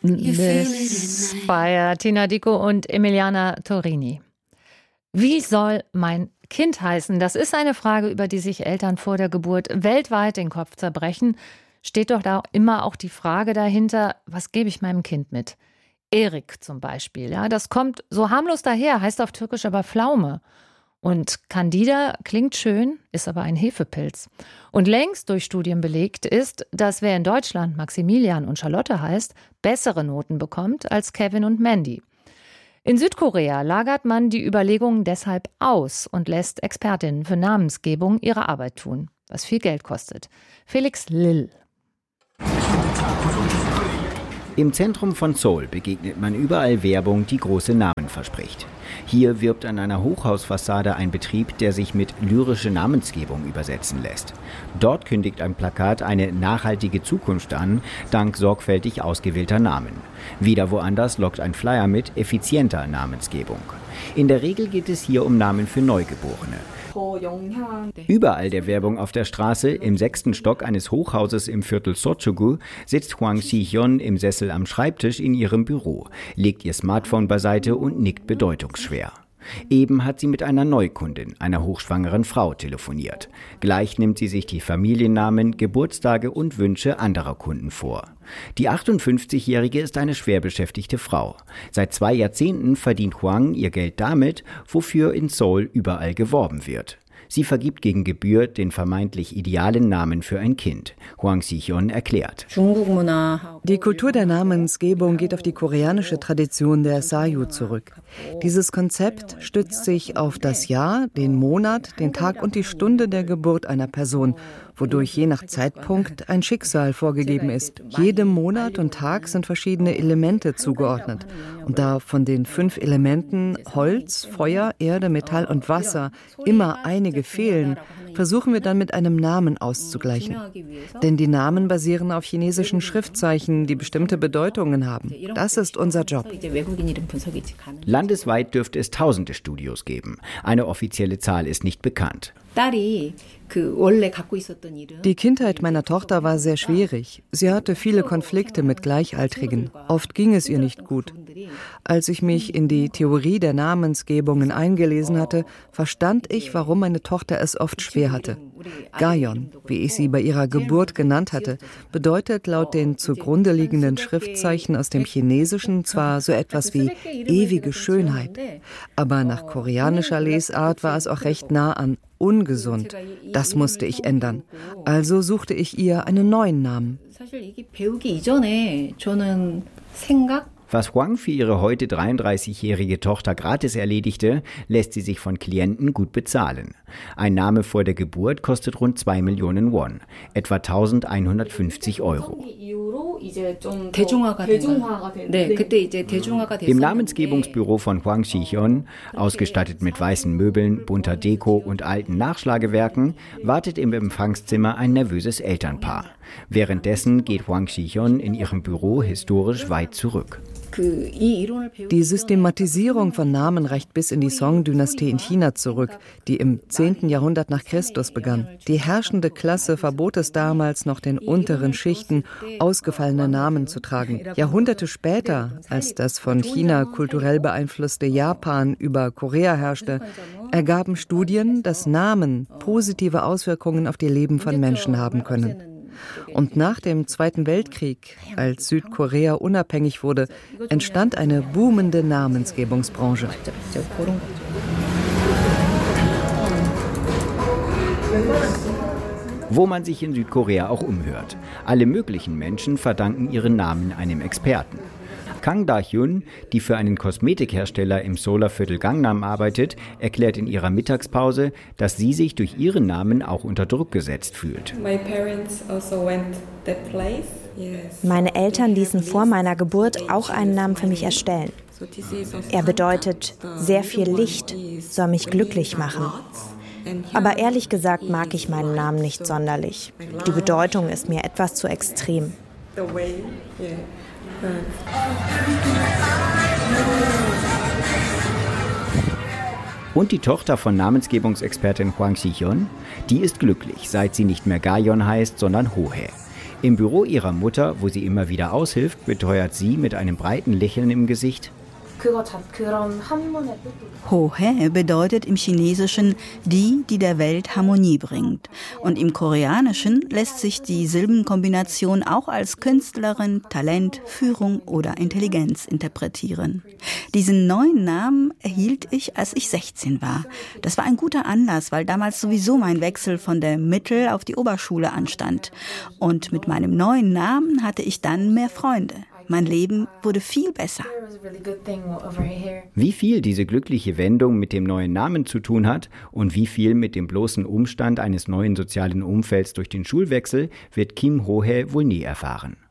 This Fire, Tina Dico und Emiliana Torini. Wie soll mein Kind heißen? Das ist eine Frage, über die sich Eltern vor der Geburt weltweit den Kopf zerbrechen. Steht doch da immer auch die Frage dahinter, was gebe ich meinem Kind mit? Erik zum Beispiel, ja, das kommt so harmlos daher, heißt auf Türkisch aber Pflaume. Und Candida klingt schön, ist aber ein Hefepilz. Und längst durch Studien belegt ist, dass wer in Deutschland Maximilian und Charlotte heißt, bessere Noten bekommt als Kevin und Mandy. In Südkorea lagert man die Überlegungen deshalb aus und lässt Expertinnen für Namensgebung ihre Arbeit tun, was viel Geld kostet. Felix Lill. Im Zentrum von Seoul begegnet man überall Werbung, die große Namen verspricht. Hier wirbt an einer Hochhausfassade ein Betrieb, der sich mit lyrische Namensgebung übersetzen lässt. Dort kündigt ein Plakat eine nachhaltige Zukunft an, dank sorgfältig ausgewählter Namen. Wieder woanders lockt ein Flyer mit effizienter Namensgebung. In der Regel geht es hier um Namen für Neugeborene. Überall der Werbung auf der Straße, im 6. Stock eines Hochhauses im Viertel Sochogu, sitzt Hwang Si-hyun im Sessel am Schreibtisch in ihrem Büro, legt ihr Smartphone beiseite und nickt bedeutungsschwer. Eben hat sie mit einer Neukundin, einer hochschwangeren Frau, telefoniert. Gleich nimmt sie sich die Familiennamen, Geburtstage und Wünsche anderer Kunden vor. Die 58-Jährige ist eine schwer beschäftigte Frau. Seit 2 Jahrzehnten verdient Hwang ihr Geld damit, wofür in Seoul überall geworben wird. Sie vergibt gegen Gebühr den vermeintlich idealen Namen für ein Kind. Hwang Si-hyun erklärt. Die Kultur der Namensgebung geht auf die koreanische Tradition der Sayu zurück. Dieses Konzept stützt sich auf das Jahr, den Monat, den Tag und die Stunde der Geburt einer Person, wodurch je nach Zeitpunkt ein Schicksal vorgegeben ist. Jedem Monat und Tag sind verschiedene Elemente zugeordnet. Und da von den 5 Elementen Holz, Feuer, Erde, Metall und Wasser immer einige fehlen, versuchen wir dann mit einem Namen auszugleichen. Denn die Namen basieren auf chinesischen Schriftzeichen, die bestimmte Bedeutungen haben. Das ist unser Job. Landesweit dürfte es tausende Studios geben. Eine offizielle Zahl ist nicht bekannt. Die Kindheit meiner Tochter war sehr schwierig. Sie hatte viele Konflikte mit Gleichaltrigen. Oft ging es ihr nicht gut. Als ich mich in die Theorie der Namensgebungen eingelesen hatte, verstand ich, warum meine Tochter es oft schwer hatte. Gayon, wie ich sie bei ihrer Geburt genannt hatte, bedeutet laut den zugrunde liegenden Schriftzeichen aus dem Chinesischen zwar so etwas wie ewige Schönheit, aber nach koreanischer Lesart war es auch recht nah an ungesund. Das musste ich ändern. Also suchte ich ihr einen neuen Namen. Was Hwang für ihre heute 33-jährige Tochter gratis erledigte, lässt sie sich von Klienten gut bezahlen. Ein Name vor der Geburt kostet rund 2 Millionen Won, etwa 1.150 Euro. Im Namensgebungsbüro von Hwang Si-hyun, ausgestattet mit weißen Möbeln, bunter Deko und alten Nachschlagewerken, wartet im Empfangszimmer ein nervöses Elternpaar. Währenddessen geht Hwang Si-hyun in ihrem Büro historisch weit zurück. Die Systematisierung von Namen reicht bis in die Song-Dynastie in China zurück, die im 10. Jahrhundert nach Christus begann. Die herrschende Klasse verbot es damals noch den unteren Schichten, ausgefallene Namen zu tragen. Jahrhunderte später, als das von China kulturell beeinflusste Japan über Korea herrschte, ergaben Studien, dass Namen positive Auswirkungen auf die Leben von Menschen haben können. Und nach dem Zweiten Weltkrieg, als Südkorea unabhängig wurde, entstand eine boomende Namensgebungsbranche. Wo man sich in Südkorea auch umhört. Alle möglichen Menschen verdanken ihren Namen einem Experten. Kang Da-hyun, die für einen Kosmetikhersteller im Seouler-Viertel Gangnam arbeitet, erklärt in ihrer Mittagspause, dass sie sich durch ihren Namen auch unter Druck gesetzt fühlt. Meine Eltern ließen vor meiner Geburt auch einen Namen für mich erstellen. Er bedeutet sehr viel Licht, soll mich glücklich machen. Aber ehrlich gesagt mag ich meinen Namen nicht sonderlich. Die Bedeutung ist mir etwas zu extrem. Und die Tochter von Namensgebungsexpertin Hwang Si-hyun, die ist glücklich, seit sie nicht mehr Gayon heißt, sondern Hohe. Im Büro ihrer Mutter, wo sie immer wieder aushilft, beteuert sie mit einem breiten Lächeln im Gesicht: Hohe bedeutet im Chinesischen die der Welt Harmonie bringt. Und im Koreanischen lässt sich die Silbenkombination auch als Künstlerin, Talent, Führung oder Intelligenz interpretieren. Diesen neuen Namen erhielt ich, als ich 16 war. Das war ein guter Anlass, weil damals sowieso mein Wechsel von der Mittel- auf die Oberschule anstand. Und mit meinem neuen Namen hatte ich dann mehr Freunde. Mein Leben wurde viel besser. Wie viel diese glückliche Wendung mit dem neuen Namen zu tun hat und wie viel mit dem bloßen Umstand eines neuen sozialen Umfelds durch den Schulwechsel, wird Kim Ho-hye wohl nie erfahren.